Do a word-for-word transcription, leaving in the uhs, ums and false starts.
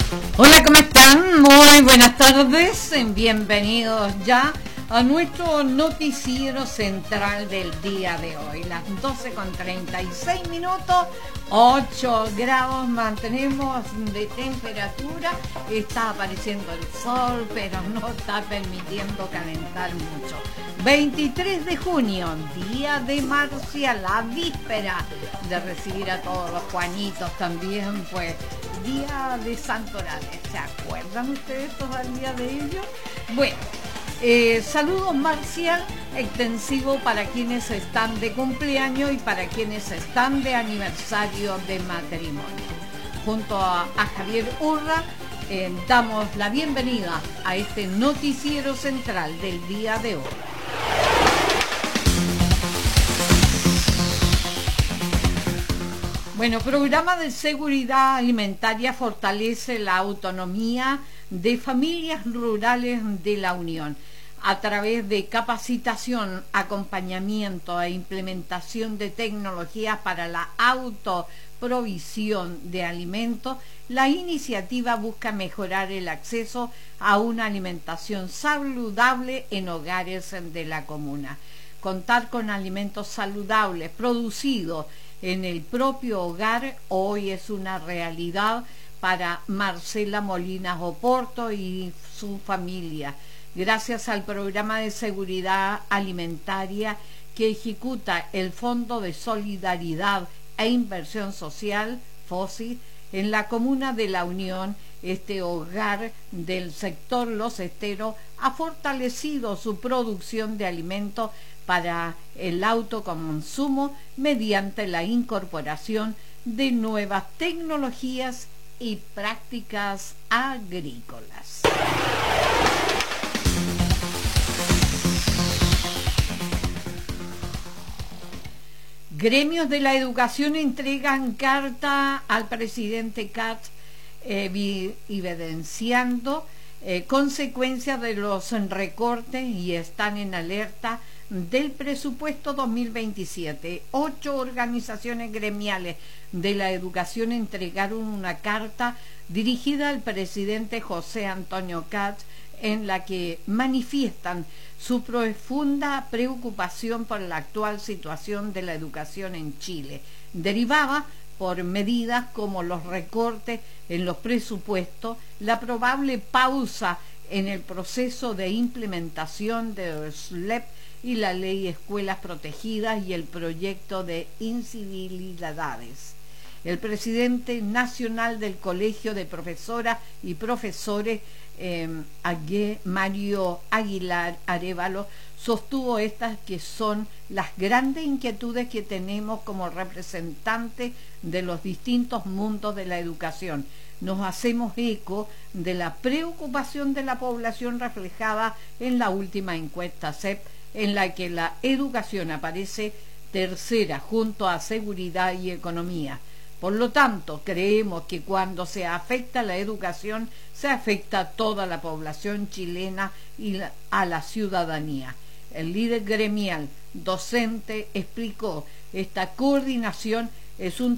Hola, ¿cómo están? Muy buenas tardes. Bienvenidos ya a nuestro noticiero central del día de hoy. Las doce con treinta y seis minutos, ocho grados mantenemos de temperatura. Está apareciendo el sol, pero no está permitiendo calentar mucho. veintitrés de junio, día de Marcia, la víspera de recibir a todos los Juanitos también, pues día de Santorales. ¿Se acuerdan ustedes todavía de ello? Bueno, eh, saludos Marcial extensivo para quienes están de cumpleaños y para quienes están de aniversario de matrimonio. Junto a, a Javier Urra eh, damos la bienvenida a este noticiero central del día de hoy. Bueno, programa de seguridad alimentaria fortalece la autonomía de familias rurales de la Unión a través de capacitación, acompañamiento e implementación de tecnologías para la autoprovisión de alimentos. La iniciativa busca mejorar el acceso a una alimentación saludable en hogares de la comuna. Contar con alimentos saludables producidos en el propio hogar hoy es una realidad para Marcela Molinas Oporto y su familia, gracias al programa de seguridad alimentaria que ejecuta el Fondo de Solidaridad e Inversión Social, FOSI, en la comuna de La Unión. Este hogar del sector Los Esteros ha fortalecido su producción de alimentos para el autoconsumo mediante la incorporación de nuevas tecnologías y prácticas agrícolas. Gremios de la educación entregan carta al presidente Katz eh, evidenciando eh, consecuencias de los recortes y están en alerta del presupuesto dos mil veintisiete. Ocho organizaciones gremiales de la educación entregaron una carta dirigida al presidente José Antonio Katz en la que manifiestan su profunda preocupación por la actual situación de la educación en Chile, derivada por medidas como los recortes en los presupuestos, la probable pausa en el proceso de implementación de S L E P y la ley Escuelas Protegidas y el proyecto de incivilidades. El presidente nacional del Colegio de Profesoras y Profesores, eh, Mario Aguilar Arévalo, sostuvo estas que son las grandes inquietudes que tenemos como representantes de los distintos mundos de la educación. Nos hacemos eco de la preocupación de la población reflejada en la última encuesta C E P, en la que la educación aparece tercera junto a seguridad y economía. Por lo tanto, creemos que cuando se afecta la educación, se afecta a toda la población chilena y la, a la ciudadanía. El líder gremial docente explicó, esta coordinación es un